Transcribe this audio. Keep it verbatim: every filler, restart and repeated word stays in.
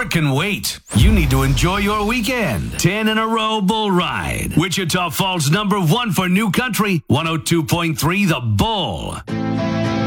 sport can wait. You need to enjoy your weekend. ten in a row bull ride. Wichita Falls number one for New Country. one oh two point three The Bull.